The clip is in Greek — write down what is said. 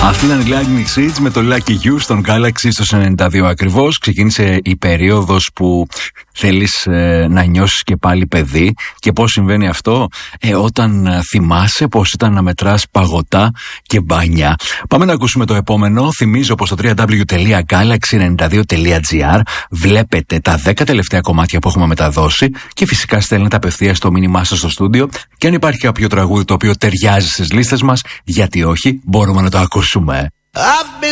Αυτή ήταν η Lightning Seeds με το Lucky You στον Galaxy στο 92 ακριβώς. Ξεκίνησε η περίοδος που θέλεις να νιώσεις και πάλι παιδί. Και πώς συμβαίνει αυτό? Όταν θυμάσαι πώς ήταν να μετράς παγωτά και μπάνια. Πάμε να ακούσουμε το επόμενο. Θυμίζω πως στο www.galaxy92.gr βλέπετε τα 10 τελευταία κομμάτια που έχουμε μεταδώσει και φυσικά στέλνετε απευθείας στο μήνυμά σας στο στούντιο. Και αν υπάρχει κάποιο τραγούδι το οποίο ταιριάζει στις λίστες μας, γιατί όχι, μπορούμε να το ακούσουμε.